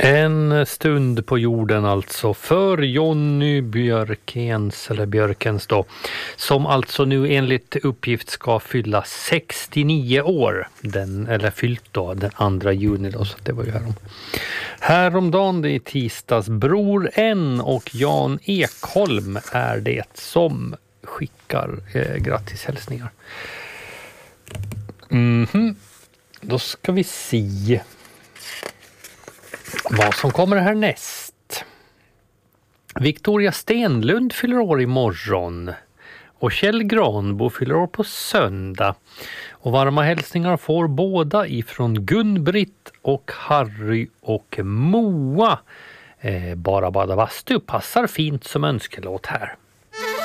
En stund på jorden alltså för Jonny Björkens då, som alltså nu enligt uppgift ska fylla 69 år, fyllt då den 2 juni då, så det var ju häromdagen, det är tisdags. Bror N och Jan Ekholm är det som skickar grattishälsningar. Då ska vi se vad som kommer härnäst. Victoria Stenlund fyller år imorgon. Och Kjell Granbo fyller år på söndag. Och varma hälsningar får båda ifrån Gun-Britt och Harry och Moa. Bara bada bastu passar fint som önskelåt här.